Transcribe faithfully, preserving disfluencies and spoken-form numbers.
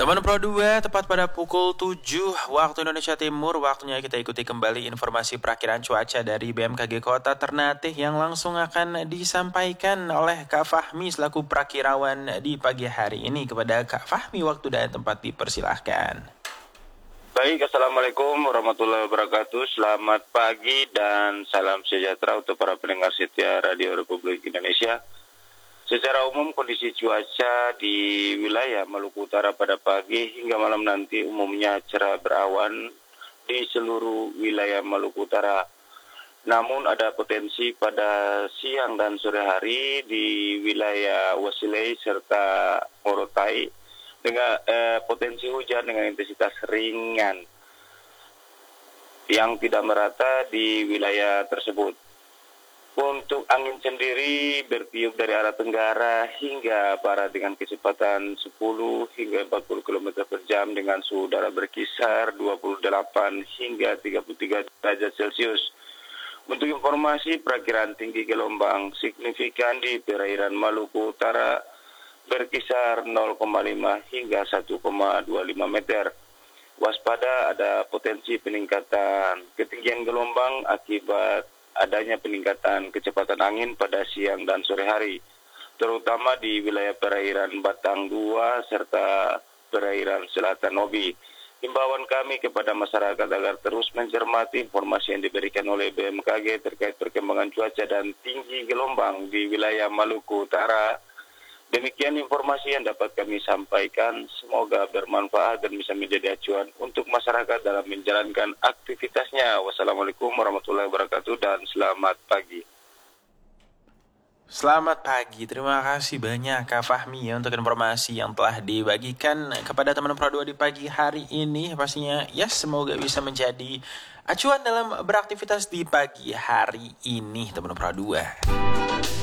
Teman Pro dua, tepat pada pukul tujuh waktu Indonesia Timur, waktunya kita ikuti kembali informasi perakiran cuaca dari B M K G Kota Ternate yang langsung akan disampaikan oleh Kak Fahmi selaku prakirawan di pagi hari ini. Kepada Kak Fahmi, waktu dan tempat dipersilahkan. Baik, Assalamualaikum warahmatullahi wabarakatuh. Selamat pagi dan salam sejahtera untuk para pendengar setia Radio Republik Indonesia. Secara umum kondisi cuaca di wilayah Maluku Utara pada pagi hingga malam nanti umumnya cerah berawan di seluruh wilayah Maluku Utara. Namun ada potensi pada siang dan sore hari di wilayah Wasilei serta Morotai dengan eh, potensi hujan dengan intensitas ringan yang tidak merata di wilayah tersebut. Untuk angin sendiri bertiup dari arah tenggara hingga barat dengan kecepatan sepuluh hingga empat puluh kilometer per jam dengan suhu udara berkisar dua puluh delapan hingga tiga puluh tiga derajat Celcius. Untuk informasi, perakiraan tinggi gelombang signifikan di perairan Maluku Utara berkisar nol koma lima hingga satu koma dua lima meter. Waspada ada potensi peningkatan ketinggian gelombang akibat adanya peningkatan kecepatan angin pada siang dan sore hari, terutama di wilayah perairan Batang dua serta perairan Selatan Obi. Himbauan kami kepada masyarakat agar terus mencermati informasi yang diberikan oleh B M K G terkait perkembangan cuaca dan tinggi gelombang di wilayah Maluku Utara. Demikian informasi yang dapat kami sampaikan, semoga bermanfaat dan bisa menjadi acuan untuk masyarakat dalam menjalankan aktivitasnya. Wassalamualaikum warahmatullahi wabarakatuh dan selamat pagi. Selamat pagi, terima kasih banyak Kak Fahmi ya untuk informasi yang telah dibagikan kepada teman Pro dua di pagi hari ini. Pastinya ya semoga bisa menjadi acuan dalam beraktivitas di pagi hari ini teman Pro dua.